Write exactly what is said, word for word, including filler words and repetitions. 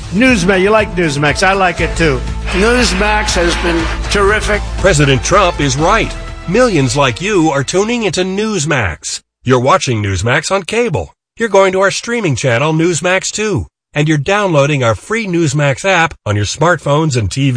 Newsmax. You like Newsmax. I like it too. Newsmax has been terrific. President Trump is right. Millions like you are tuning into Newsmax. You're watching Newsmax on cable. You're going to our streaming channel, Newsmax two. And you're downloading our free Newsmax app on your smartphones and T V.